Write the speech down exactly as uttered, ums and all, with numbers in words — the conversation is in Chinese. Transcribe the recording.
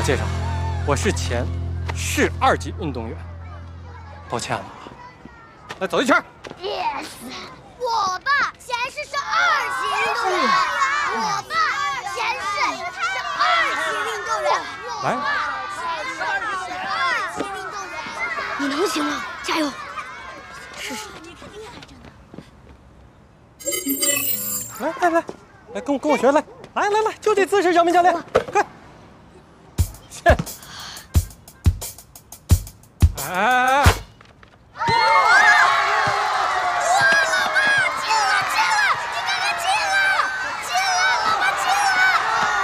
介绍，我是前市二级运动员，抱歉了啊。来走一圈。 Yes， 我爸前世是二级运动员，我爸前世是二级运动员， 来， 前世是二级运动员。 你能行吗？加油！试试。 来来来，来跟我跟我学来，来来来，就这姿势，小明教练。